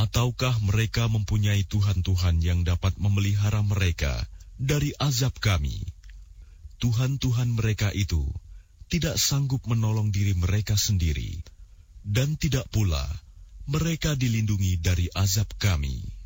Ataukah mereka mempunyai Tuhan-Tuhan yang dapat memelihara mereka dari azab kami? Tuhan-Tuhan mereka itu tidak sanggup menolong diri mereka sendiri, dan tidak pula mereka dilindungi dari azab kami.